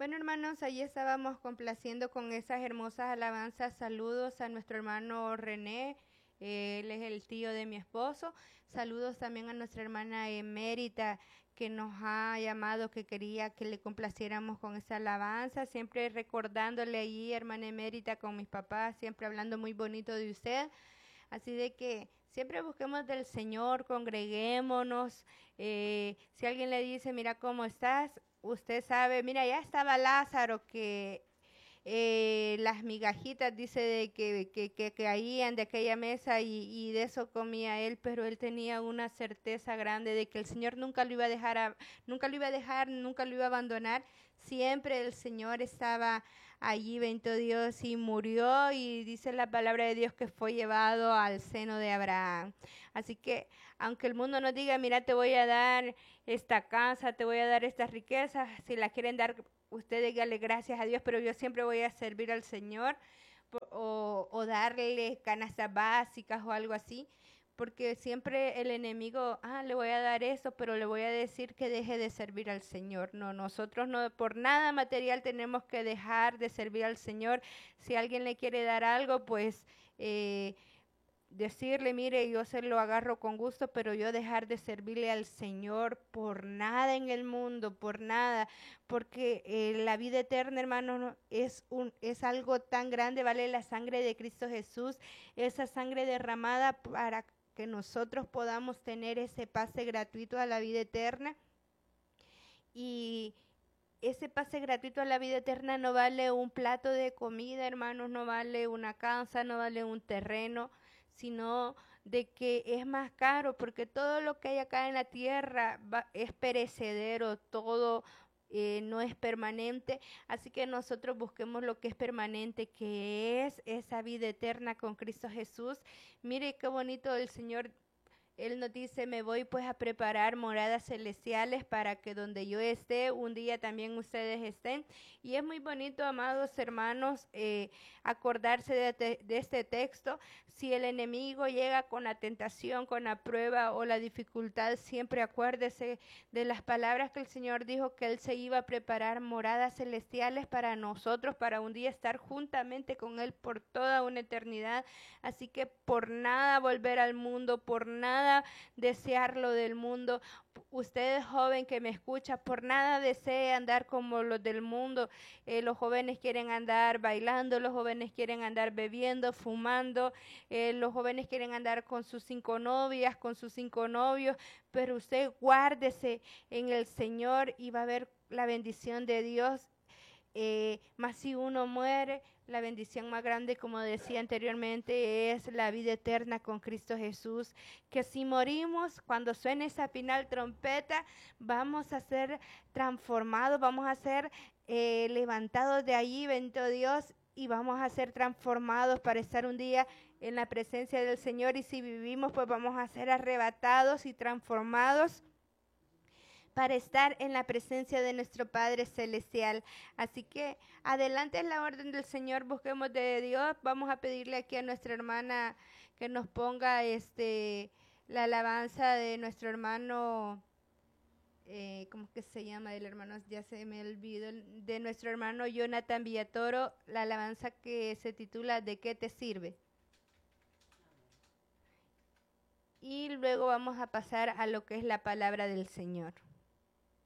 Bueno, hermanos, ahí estábamos complaciendo con esas hermosas alabanzas. Saludos a nuestro hermano René, él es el tío de mi esposo. Saludos también a nuestra hermana Emérita, que nos ha llamado, que quería que le complaciéramos con esa alabanza. Siempre recordándole ahí, hermana Emérita, con mis papás, siempre hablando muy bonito de usted. Así de que siempre busquemos del Señor, congreguémonos. Si alguien le dice, mira cómo estás, usted sabe, mira, ya estaba Lázaro, que las migajitas, dice, de que caían de aquella mesa y de eso comía él, pero él tenía una certeza grande de que el Señor nunca lo iba a dejar, nunca lo iba a dejar, nunca lo iba a abandonar. Siempre el Señor estaba allí, bendito Dios, y murió, y dice la palabra de Dios que fue llevado al seno de Abraham. Así que, aunque el mundo nos diga, mira, te voy a dar esta casa, te voy a dar estas riquezas, si la quieren dar, usted dígale gracias a Dios, pero yo siempre voy a servir al Señor o darle canastas básicas o algo así, porque siempre el enemigo, le voy a dar eso, pero le voy a decir que deje de servir al Señor. No, nosotros no por nada material tenemos que dejar de servir al Señor. Si alguien le quiere dar algo, pues decirle, mire, yo se lo agarro con gusto, pero yo dejar de servirle al Señor por nada en el mundo, por nada, porque la vida eterna, hermano, es algo tan grande, vale la sangre de Cristo Jesús, esa sangre derramada para que nosotros podamos tener ese pase gratuito a la vida eterna. Y ese pase gratuito a la vida eterna no vale un plato de comida, hermanos, no vale una casa, no vale un terreno, sino de que es más caro, porque todo lo que hay acá en la tierra es perecedero, todo no es permanente, así que nosotros busquemos lo que es permanente, que es esa vida eterna con Cristo Jesús. Mire qué bonito el Señor. Él nos dice, me voy pues a preparar moradas celestiales para que donde yo esté, un día también ustedes estén. Y es muy bonito, amados hermanos, acordarse de este texto. Si el enemigo llega con la tentación, con la prueba o la dificultad, siempre acuérdese de las palabras que el Señor dijo, que Él se iba a preparar moradas celestiales para nosotros, para un día estar juntamente con Él por toda una eternidad. Así que por nada volver al mundo, por nada desear lo del mundo. Usted joven que me escucha, por nada desee andar como los del mundo. Los jóvenes quieren andar bailando, los jóvenes quieren andar bebiendo, fumando, los jóvenes quieren andar con sus 5 novias, con sus 5 novios, pero usted guárdese en el Señor y va a ver la bendición de Dios. Más si uno muere, la bendición más grande, como decía anteriormente, es la vida eterna con Cristo Jesús, que si morimos, cuando suene esa final trompeta, vamos a ser transformados, vamos a ser levantados de allí, bendito Dios, y vamos a ser transformados para estar un día en la presencia del Señor, y si vivimos, pues vamos a ser arrebatados y transformados para estar en la presencia de nuestro Padre Celestial. Así que adelante es la orden del Señor, busquemos de Dios. Vamos a pedirle aquí a nuestra hermana que nos ponga la alabanza de nuestro hermano, ¿cómo que se llama el hermano? Ya se me olvidó, de nuestro hermano Jonathan Villatoro, la alabanza que se titula ¿De qué te sirve? Y luego vamos a pasar a lo que es la palabra del Señor.